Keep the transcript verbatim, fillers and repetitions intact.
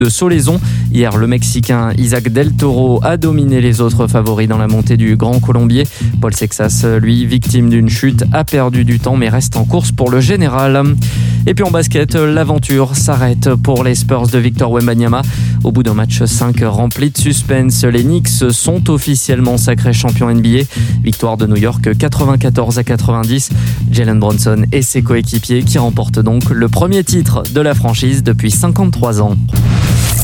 de Solaison. Hier, le Mexicain Isaac Del Toro a dominé les autres favoris dans la montée du Grand Colombier. Paul Sexas, lui, victime d'une chute, a perdu du temps mais reste en course pour le général. Et puis en basket, l'aventure s'arrête pour les Spurs de Victor Wembanyama. Au bout d'un match cinq rempli de suspense, les Knicks sont officiellement sacrés champions N B A. Victoire de New York quatre-vingt-quatorze à quatre-vingt-dix. Jalen Brunson et ses coéquipiers qui remportent donc le premier titre de la franchise depuis cinquante-trois ans.